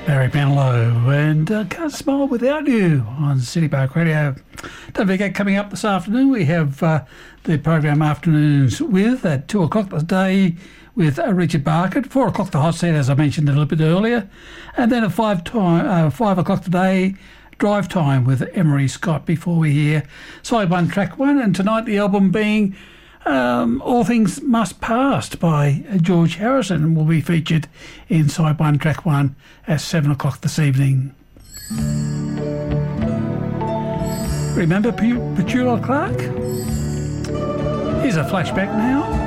Barry Manilow and Can't Smile Without You on City Park Radio. Don't forget, coming up this afternoon, we have the program Afternoons With at 2 o'clock today with Richard Barker. At 4 o'clock, the hot seat, as I mentioned a little bit earlier. And then at 5 o'clock today, Drive Time with Emery Scott before we hear Side 1, Track 1. And tonight, the album being All Things Must Pass by George Harrison will be featured in Side 1, Track 1 at 7 o'clock this evening. Remember Petula Clark? Here's a flashback now.